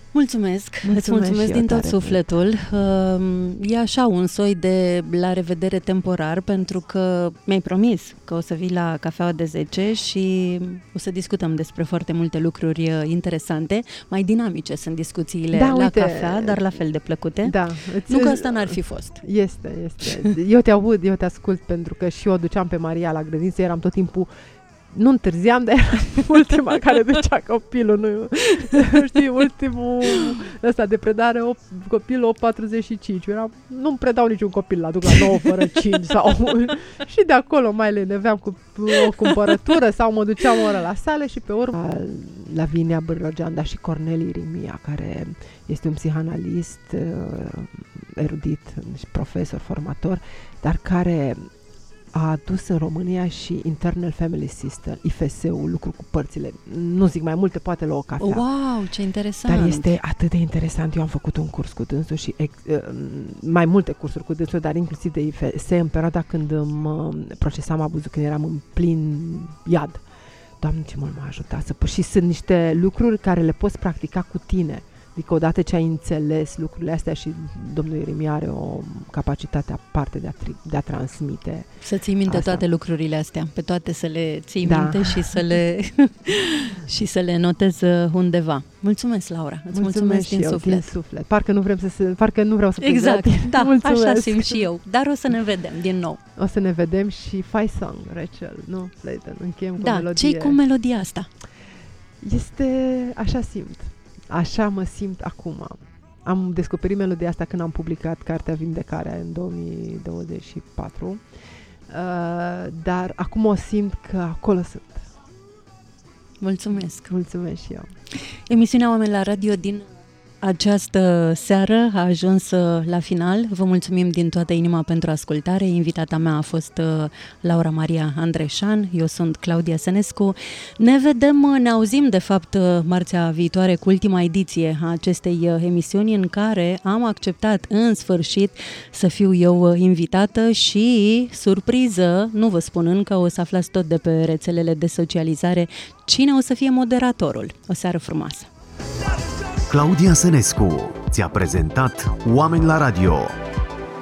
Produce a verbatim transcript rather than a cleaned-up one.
Mulțumesc, mulțumesc îți mulțumesc din tot tare. sufletul. E așa un soi de la revedere temporar, pentru că mi-ai promis că o să vii la Cafeaua de zece și o să discutăm despre foarte multe lucruri interesante. Mai dinamice sunt discuțiile da, la uite, cafea, dar la fel de plăcute. Da, nu că asta n-ar fi fost. Este, este. Eu te aud, eu te ascult, pentru că și eu o duceam pe Maria la grădiniță, eram tot timpul nu întârziam, dar era ultima care ducea copilul, nu știi, ultimul ăsta de predare, o, copil opt patruzeci și cinci. Era, nu-mi predau niciun copil, la duc la nouă fără cinci sau... și de acolo mai le neveam cu o cumpărătură sau mă duceam o oră la sală și pe urmă Lavinia Bârlogean, dar și Cornel Irimia, care este un psihanalist erudit și profesor, formator, dar care a adus în România și Internal Family System, I F S-ul, lucru cu părțile. Nu zic mai multe, poate la o cafea. Wow, ce interesant! Dar este atât de interesant. Eu am făcut un curs cu dânsul și ex, mai multe cursuri cu dânsul, dar inclusiv de I F S în perioada când mă procesam abuzul, când eram în plin iad. Doamne, ce mult m-a ajutat să... Și sunt niște lucruri care le poți practica cu tine. Adică odată ce ai înțeles lucrurile astea, și domnul Irimia are o capacitate aparte de a, tri- de a transmite. Să ții minte asta. Toate lucrurile astea, pe toate să le ții da. minte și să le și să le notezi undeva. Mulțumesc, Laura. Îți mulțumesc, mulțumesc din, eu, suflet. din suflet. Parcă nu vrem să se, parcă nu vreau să Exact. Da, mulțumesc. Așa simt și eu. Dar o să ne vedem din nou. O să ne vedem și Five Song, Rachel, nu? Leighton, încheiem cu da, o melodie. ce-i cu melodia asta? Este așa simt. Așa mă simt acum. Am descoperit melodia asta când am publicat Cartea Vindecarea în două mii douăzeci și patru, uh, dar acum o simt că acolo sunt. Mulțumesc! Mulțumesc și eu! Emisiunea Oameni la Radio din această seară a ajuns la final. Vă mulțumim din toată inima pentru ascultare. Invitata mea a fost Laura Maria Andreșan. Eu sunt Claudia Sănescu. Ne vedem, ne auzim de fapt marțea viitoare cu ultima ediție a acestei emisiuni, în care am acceptat în sfârșit să fiu eu invitată și, surpriză, nu vă spun încă, o să aflați tot de pe rețelele de socializare cine o să fie moderatorul. O seară frumoasă! Claudia Sănescu ți-a prezentat Oameni la Radio.